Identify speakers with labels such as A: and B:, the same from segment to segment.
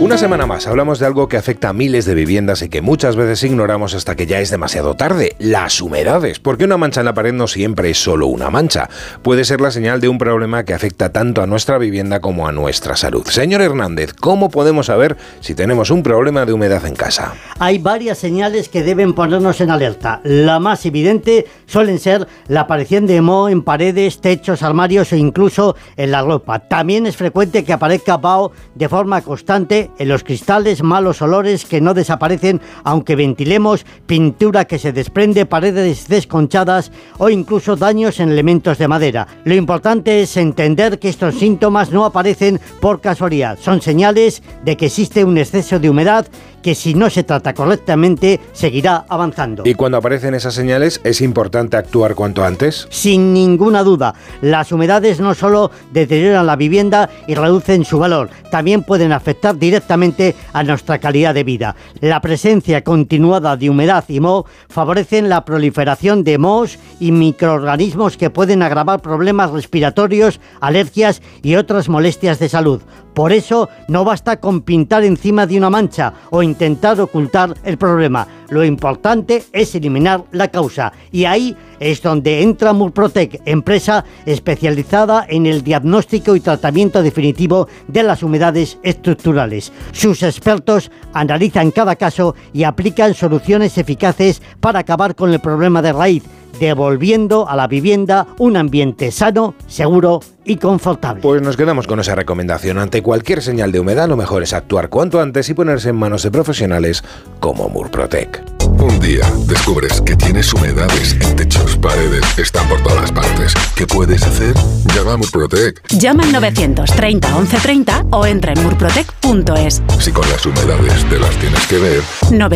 A: Una semana más hablamos de algo que afecta a miles de viviendas y que muchas veces ignoramos hasta que ya es demasiado tarde: las humedades. Porque una mancha en la pared no siempre es solo una mancha. Puede ser la señal de un problema que afecta tanto a nuestra vivienda como a nuestra salud. Señor Hernández, ¿cómo podemos saber si tenemos un problema de humedad en casa?
B: Hay varias señales que deben ponernos en alerta. La más evidente suelen ser la aparición de moho en paredes, techos, armarios o incluso en la ropa. También es frecuente que aparezca vaho de forma constante en los cristales, malos olores que no desaparecen aunque ventilemos, pintura que se desprende, paredes desconchadas o incluso daños en elementos de madera. Lo importante es entender que estos síntomas no aparecen por casualidad. Son señales de que existe un exceso de humedad que, si no se trata correctamente, seguirá avanzando.
A: ¿Y cuando aparecen esas señales es importante actuar cuanto antes?
B: Sin ninguna duda. Las humedades no solo deterioran la vivienda y reducen su valor, también pueden afectar directamente a nuestra calidad de vida. La presencia continuada de humedad y moho favorecen la proliferación de mohos y microorganismos que pueden agravar problemas respiratorios, alergias y otras molestias de salud. Por eso no basta con pintar encima de una mancha o intentar ocultar el problema. Lo importante es eliminar la causa, y ahí es donde entra Murprotec, empresa especializada en el diagnóstico y tratamiento definitivo de las humedades estructurales. Sus expertos analizan cada caso y aplican soluciones eficaces para acabar con el problema de raíz, devolviendo a la vivienda un ambiente sano, seguro y confortable.
A: Pues nos quedamos con esa recomendación. Ante cualquier señal de humedad, lo mejor es actuar cuanto antes y ponerse en manos de profesionales como Murprotec.
C: Un día descubres que tienes humedades en techos, paredes, están por todas partes. ¿Qué puedes hacer? Llama a Murprotec.
D: Llama al 930 1130 o entra en murprotec.es.
C: Si con las humedades te las tienes que ver.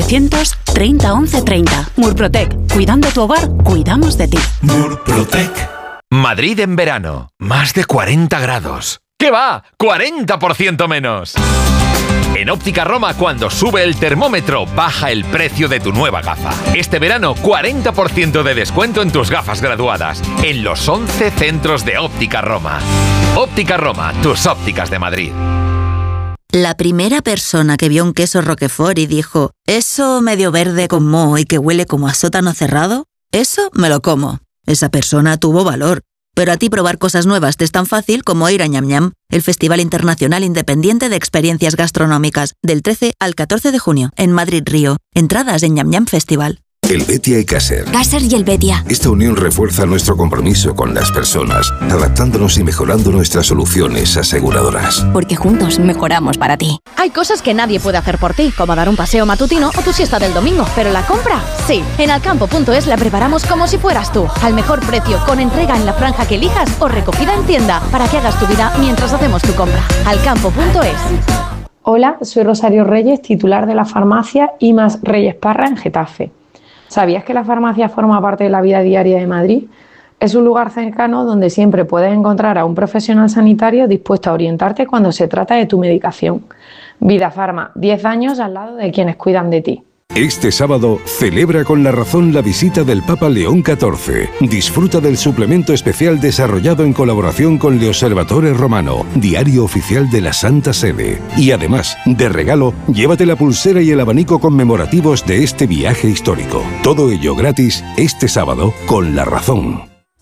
D: 930 1130. Murprotec. Cuidando tu hogar, cuidamos de ti.
E: Murprotec.
F: Madrid en verano. Más de 40 grados. ¿Qué va? ¡40% menos! En Óptica Roma, cuando sube el termómetro, baja el precio de tu nueva gafa. Este verano, 40% de descuento en tus gafas graduadas, en los 11 centros de Óptica Roma. Óptica Roma, tus ópticas de Madrid.
G: La primera persona que vio un queso Roquefort y dijo: «Eso medio verde con moho y que huele como a sótano cerrado, eso me lo como». Esa persona tuvo valor. Pero a ti probar cosas nuevas te es tan fácil como ir a Ñam Ñam, el Festival Internacional Independiente de Experiencias Gastronómicas, del 13 al 14 de junio, en Madrid Río. Entradas en Ñam Ñam Festival.
H: Helvetia y Caser.
I: Caser y Helvetia.
H: Esta unión refuerza nuestro compromiso con las personas, adaptándonos y mejorando nuestras soluciones aseguradoras.
I: Porque juntos mejoramos para ti.
J: Hay cosas que nadie puede hacer por ti, como dar un paseo matutino o tu siesta del domingo, pero la compra, sí. En Alcampo.es la preparamos como si fueras tú, al mejor precio, con entrega en la franja que elijas o recogida en tienda, para que hagas tu vida mientras hacemos tu compra. Alcampo.es.
K: Hola, soy Rosario Reyes, titular de la farmacia IMAS Reyes Parra en Getafe. ¿Sabías que la farmacia forma parte de la vida diaria de Madrid? Es un lugar cercano donde siempre puedes encontrar a un profesional sanitario dispuesto a orientarte cuando se trata de tu medicación. Vida Farma, 10 años al lado de quienes cuidan de ti.
H: Este sábado celebra con La Razón la visita del Papa León XIV. Disfruta del suplemento especial desarrollado en colaboración con Le Osservatore Romano, diario oficial de la Santa Sede. Y además, de regalo, llévate la pulsera y el abanico conmemorativos de este viaje histórico. Todo ello gratis este sábado con La Razón.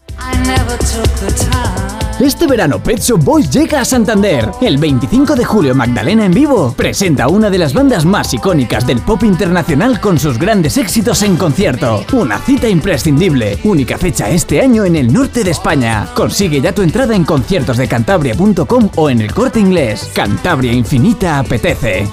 L: Este verano Pet Shop Boys llega a Santander. El 25 de julio Magdalena en vivo presenta una de las bandas más icónicas del pop internacional con sus grandes éxitos en concierto. Una cita imprescindible, única fecha este año en el norte de España. Consigue ya tu entrada en conciertosdecantabria.com o en El Corte Inglés. Cantabria Infinita apetece.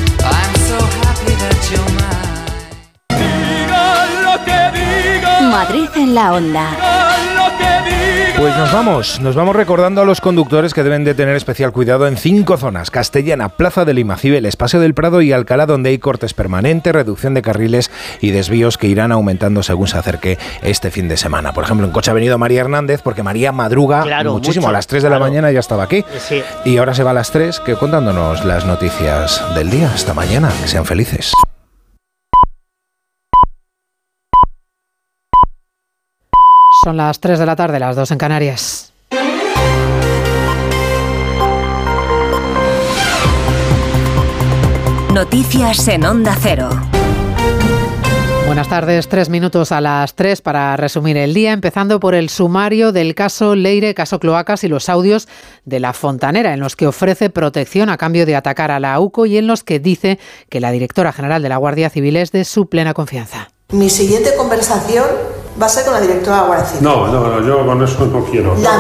I: Madrid en la onda.
A: Pues nos vamos recordando a los conductores que deben de tener especial cuidado en 5 zonas: Castellana, Plaza de Lima, Cibeles, Paseo del Prado y Alcalá, donde hay cortes permanentes, reducción de carriles y desvíos que irán aumentando según se acerque este fin de semana. Por ejemplo, en coche ha venido María Hernández porque María madruga muchísimo, a las 3 de la mañana ya estaba aquí.
B: Sí.
A: Y ahora se va a las 3 contándonos las noticias del día. Hasta mañana, que sean felices.
M: Son las 3 de la tarde, las 2 en Canarias.
E: Noticias en Onda Cero.
M: Buenas tardes, 3 minutos a las 3 para resumir el día, empezando por el sumario del caso Leire, caso Cloacas y los audios de La Fontanera, en los que ofrece protección a cambio de atacar a la UCO y en los que dice que la directora general de la Guardia Civil es de su plena confianza.
N: Mi siguiente conversación va a ser con la directora de la Guardia Civil.
O: No, yo con eso no quiero.
N: La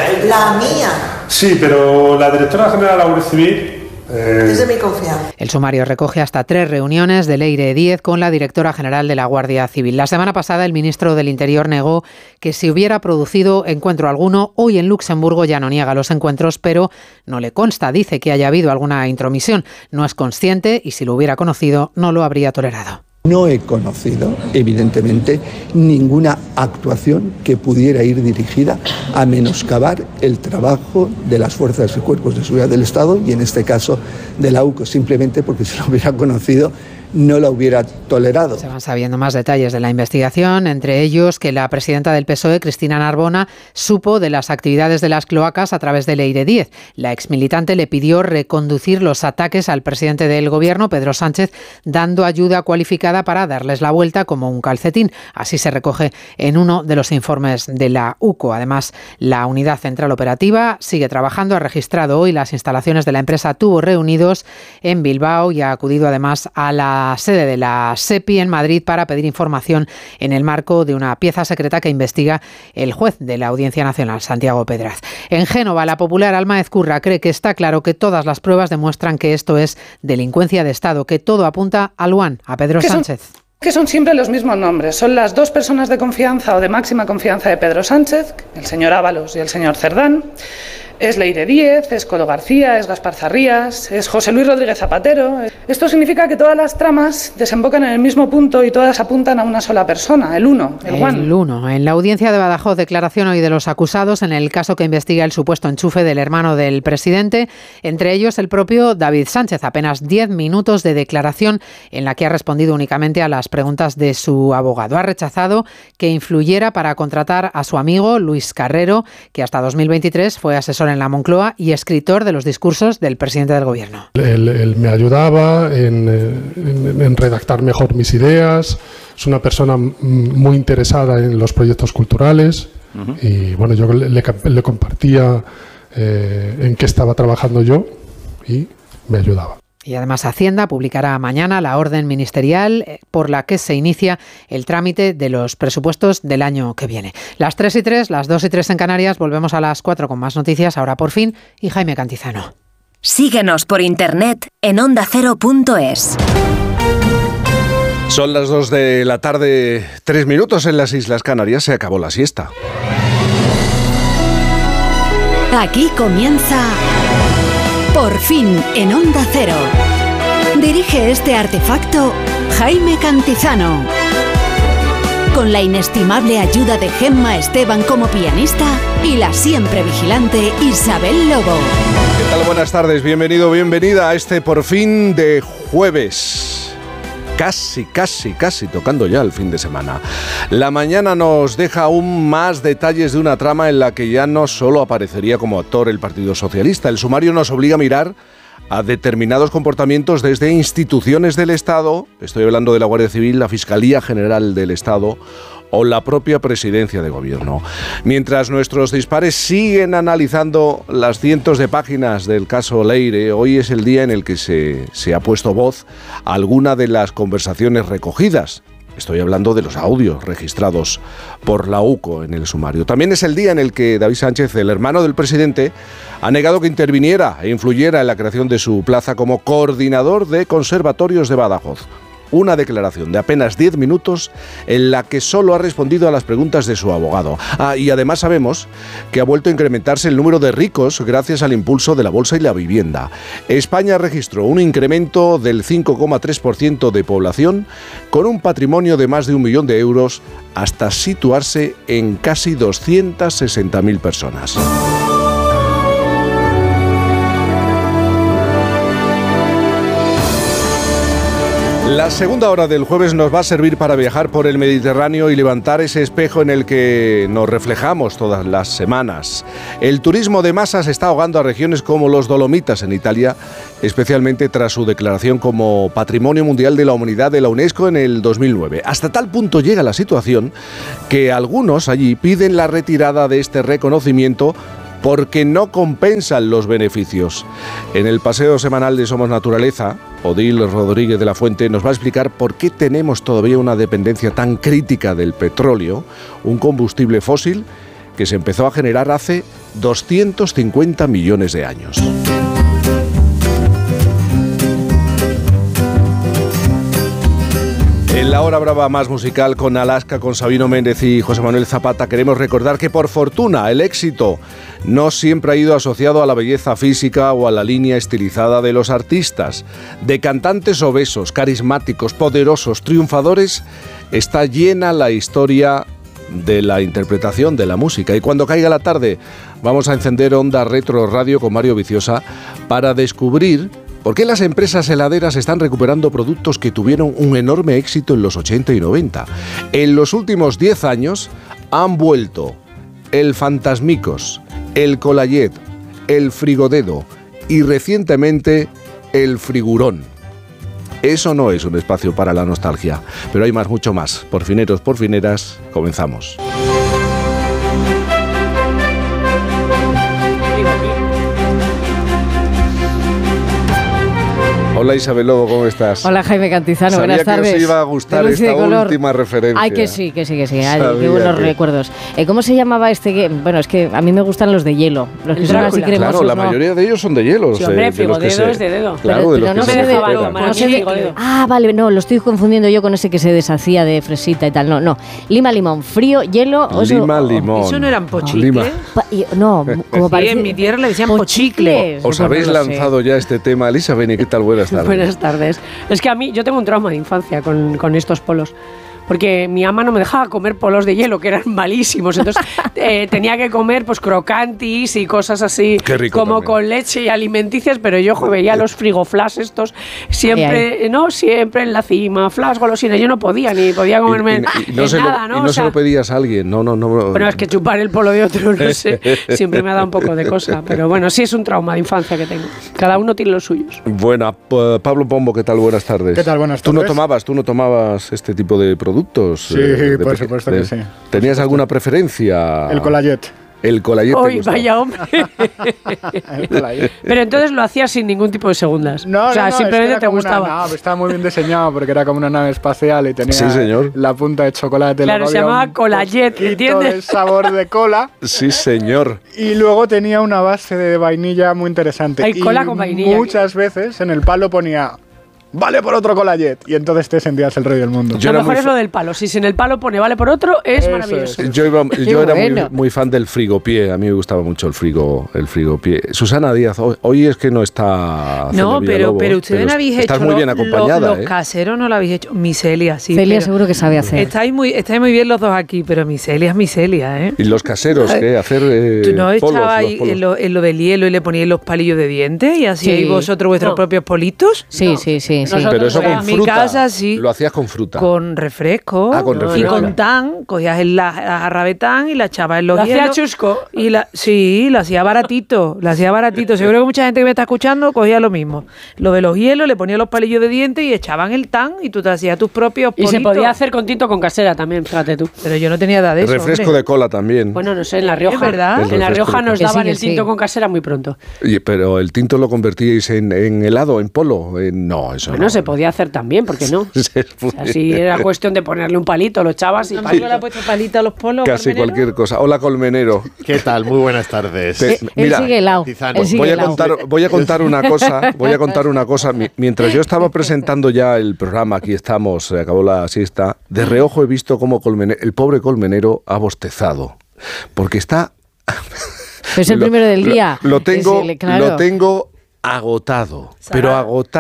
N: mía.
O: Sí, pero la directora general de la Guardia Civil...
N: Es de mi confianza.
M: El sumario recoge hasta 3 reuniones de Leire Díez con la directora general de la Guardia Civil. La semana pasada el ministro del Interior negó que si hubiera producido encuentro alguno. Hoy en Luxemburgo ya no niega los encuentros, pero no le consta, dice que haya habido alguna intromisión. No es consciente y si lo hubiera conocido no lo habría tolerado.
P: No he conocido, evidentemente, ninguna actuación que pudiera ir dirigida a menoscabar el trabajo de las fuerzas y cuerpos de seguridad del Estado y, en este caso, de la UCO, simplemente porque si lo hubiera conocido no la hubiera tolerado.
M: Se van sabiendo más detalles de la investigación, entre ellos que la presidenta del PSOE, Cristina Narbona, supo de las actividades de las cloacas a través de Leire Díez. La exmilitante le pidió reconducir los ataques al presidente del Gobierno, Pedro Sánchez, dando ayuda cualificada para darles la vuelta como un calcetín. Así se recoge en uno de los informes de la UCO. Además, la Unidad Central Operativa sigue trabajando, ha registrado hoy las instalaciones de la empresa Tubos Reunidos en Bilbao y ha acudido además a la sede de la SEPI en Madrid para pedir información en el marco de una pieza secreta que investiga el juez de la Audiencia Nacional, Santiago Pedraz. En Génova, la popular Alma Ezcurra cree que está claro que todas las pruebas demuestran que esto es delincuencia de Estado, que todo apunta a Luan, a Pedro Sánchez.
Q: Que son siempre los mismos nombres. Son las 2 personas de confianza o de máxima confianza de Pedro Sánchez, el señor Ábalos y el señor Cerdán. Es Leire Díez, es Colo García, es Gaspar Zarrías, es José Luis Rodríguez Zapatero. Esto significa que todas las tramas desembocan en el mismo punto y todas apuntan a una sola persona, el uno.
M: En la audiencia de Badajoz, declaración hoy de los acusados en el caso que investiga el supuesto enchufe del hermano del presidente, entre ellos el propio David Sánchez. Apenas 10 minutos de declaración en la que ha respondido únicamente a las preguntas de su abogado. Ha rechazado que influyera para contratar a su amigo Luis Carrero, que hasta 2023 fue asesor en la Moncloa y escritor de los discursos del presidente del Gobierno.
O: Él me ayudaba en redactar mejor mis ideas. Es una persona muy interesada en los proyectos culturales. Y bueno, yo le compartía en qué estaba trabajando yo y me ayudaba.
M: Y además Hacienda publicará mañana la orden ministerial por la que se inicia el trámite de los presupuestos del año que viene. Las 3:03, las 2:03 en Canarias, volvemos a las 4 con más noticias, ahora por fin, y Jaime Cantizano.
E: Síguenos por internet en ondacero.es.
R: Son las 2 de la tarde, 3 minutos en las Islas Canarias, se acabó la siesta.
E: Aquí comienza... Por fin, en Onda Cero. Dirige este artefacto Jaime Cantizano. Con la inestimable ayuda de Gemma Esteban como pianista y la siempre vigilante Isabel Lobo.
R: ¿Qué tal? Buenas tardes, bienvenido, bienvenida a este Por fin de jueves. Casi tocando ya el fin de semana. La mañana nos deja aún más detalles de una trama en la que ya no solo aparecería como actor el Partido Socialista. El sumario nos obliga a mirar a determinados comportamientos desde instituciones del Estado, estoy hablando de la Guardia Civil, la Fiscalía General del Estado o la propia Presidencia de Gobierno. Mientras nuestros dispares siguen analizando las cientos de páginas del caso Leire, hoy es el día en el que se ha puesto voz a alguna de las conversaciones recogidas. Estoy hablando de los audios registrados por la UCO en el sumario. También es el día en el que David Sánchez, el hermano del presidente, ha negado que interviniera e influyera en la creación de su plaza como coordinador de conservatorios de Badajoz. Una declaración de apenas 10 minutos en la que solo ha respondido a las preguntas de su abogado. Y además sabemos que ha vuelto a incrementarse el número de ricos gracias al impulso de la bolsa y la vivienda. España registró un incremento del 5,3% de población con un patrimonio de más de 1 millón de euros hasta situarse en casi 260.000 personas. La segunda hora del jueves nos va a servir para viajar por el Mediterráneo y levantar ese espejo en el que nos reflejamos todas las semanas. El turismo de masas está ahogando a regiones como los Dolomitas en Italia, especialmente tras su declaración como Patrimonio Mundial de la Humanidad de la UNESCO en el 2009. Hasta tal punto llega la situación que algunos allí piden la retirada de este reconocimiento porque no compensan los beneficios. En el paseo semanal de Somos Naturaleza, Odil Rodríguez de la Fuente nos va a explicar por qué tenemos todavía una dependencia tan crítica del petróleo, un combustible fósil que se empezó a generar hace 250 millones de años. En la hora brava más musical con Alaska, con Sabino Méndez y José Manuel Zapata, queremos recordar que por fortuna el éxito no siempre ha ido asociado a la belleza física o a la línea estilizada de los artistas. De cantantes obesos, carismáticos, poderosos, triunfadores, está llena la historia de la interpretación de la música. Y cuando caiga la tarde vamos a encender Onda Retro Radio con Mario Viciosa para descubrir ¿por qué las empresas heladeras están recuperando productos que tuvieron un enorme éxito en los 80 y 90? En los últimos 10 años han vuelto el Fantasmicos, el Colayet, el Frigodedo y recientemente el Frigurón. Eso no es un espacio para la nostalgia, pero hay mucho más. Porfineros, porfineras, comenzamos. Hola Isabel Lobo, ¿cómo estás?
S: Hola Jaime Cantizano,
R: Sabía
S: buenas tardes.
R: que os iba a gustar esta última referencia.
S: Ay, que sí. Ay, qué buenos recuerdos. ¿Cómo se llamaba este? Bueno, es que a mí me gustan los de hielo. Los que son así cremosos.
R: Claro, la mayoría de ellos son de hielo.
T: Sí, hombre, Frigodedo es de dedo.
R: Claro,
S: pero no sé de... Ah, vale, no, lo estoy confundiendo yo con ese que se deshacía de fresita y tal. No. Lima, limón, frío, hielo...
R: Lima, limón.
T: ¿Eso no eran pochicles?
S: No, como
T: parecía... en mi tierra le decían pochicle.
R: ¿Os habéis lanzado ya este tema, Elisa Beni? ¿Qué tal? Buenas tardes.
T: Buenas tardes. Es que a mí, yo tengo un trauma de infancia con estos polos. Porque mi ama no me dejaba comer polos de hielo, que eran malísimos. Entonces tenía que comer pues crocantis y cosas así, como también, con leche y alimenticias. Pero yo veía los frigoflash estos siempre, siempre en la cima, flash, golosina. Yo no podía, ni podía comerme nada, ¿no?
R: Y no se lo pedías a alguien, no.
T: Bueno, es que chupar el polo de otro, no sé, siempre me ha dado un poco de cosa. Pero bueno, sí es un trauma de infancia que tengo. Cada uno tiene los suyos.
R: Bueno, Pablo Pombo, ¿qué tal? Buenas tardes.
U: ¿Qué tal? Buenas tardes.
R: ¿Tú no tomabas este tipo de productos?
U: Sí, por supuesto que sí.
R: ¿Tenías alguna preferencia?
U: El Colayet.
R: El Colayet.
T: ¡Uy, vaya hombre! Pero entonces lo hacías sin ningún tipo de segundas.
U: No,
T: simplemente te gustaba.
U: Estaba muy bien diseñado porque era como una nave espacial y tenía la punta de chocolate.
T: Claro, se llamaba Colayet, ¿entiendes?
U: El sabor de cola.
R: Sí, señor.
U: Y luego tenía una base de vainilla muy interesante.
T: Hay cola con vainilla.
U: Muchas veces en el palo ponía... Vale por otro Colayet. Y entonces te sentías el rey del mundo.
T: Lo mejor es lo del palo. Si en el palo pone vale por otro, es maravilloso.
R: Yo era muy fan del frigopié. A mí me gustaba mucho el frigopié. Susana Díaz, hoy es que no está...
T: No, pero ustedes no habéis hecho...
R: Estás muy bien acompañada.
T: Los caseros no lo habéis hecho. Miselia, sí.
S: Celia seguro que sabe hacer.
T: Estáis muy bien los dos aquí, pero Miselia es Miselia, ¿eh?
R: ¿Y los caseros qué? Hacer
T: ¿Tú no estabas en lo del hielo y le poníais los palillos de dientes y hacíais vosotros vuestros propios politos?
S: Sí.
R: Pero eso con fruta.
T: En mi casa sí.
R: Lo hacías con fruta.
T: Con refresco.
R: Con refresco.
T: Y con tan. Cogías la jarra de tan y la echabas en los hielos.
S: ¿Lo hacía chusco?
T: Sí, lo hacía baratito. Seguro que mucha gente que me está escuchando cogía lo mismo. Lo de los hielos, le ponía los palillos de dientes y echaban el tan y tú te hacías tus propios politos.
S: Y se podía hacer con tinto con casera también, fíjate tú.
T: Pero yo no tenía edad de eso.
R: Refresco de cola también.
S: Bueno, no sé, en La Rioja.
T: Es verdad.
S: En La Rioja nos daban el tinto con casera muy pronto.
R: Pero el tinto lo convertíais en helado, en polo. No, eso
S: no. Se podía hacer también, ¿por qué no? Así era cuestión de ponerle un palito, lo echabas y...
T: ¿No le ha puesto palito a los polos?
R: Casi
T: Colmenero?
R: Cualquier cosa. Hola, Colmenero.
V: ¿Qué tal? Muy buenas tardes.
S: Él sigue helado.
R: Voy a contar una cosa. Mientras yo estaba presentando ya el programa, aquí estamos, se acabó la siesta, de reojo he visto cómo el pobre Colmenero ha bostezado. Porque está...
S: Es el primero del día.
R: Lo tengo agotado, pero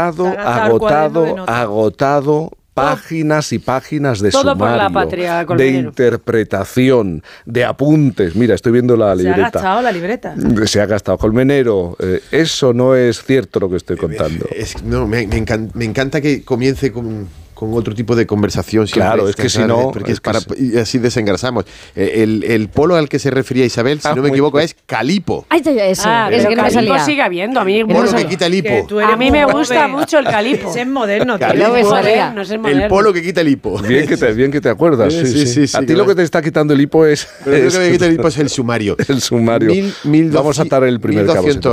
R: agotado, páginas y páginas de
S: todo
R: sumario,
S: por la patria,
R: de interpretación, de apuntes. Mira, estoy viendo la libreta.
T: Se ha gastado la libreta.
R: Se ha gastado. Colmenero, eso no es cierto lo que estoy contando.
V: Me encanta que comience con con otro tipo de conversación.
R: Claro, es que si no...
V: y así desengrasamos. El polo al que se refería Isabel, si no me equivoco, es calipo.
S: Ay, eso.
T: Es que
S: no me salía.
T: sigue habiendo. A mí,
V: Polo que quita el hipo.
T: A mí me gusta mucho el calipo.
C: Es moderno.
V: El polo que quita el hipo.
R: Bien que te acuerdas. Sí. A ti lo que te está quitando el hipo es...
V: Pero lo que me quita el hipo es el sumario.
R: El sumario. Vamos a atar el primer cabo.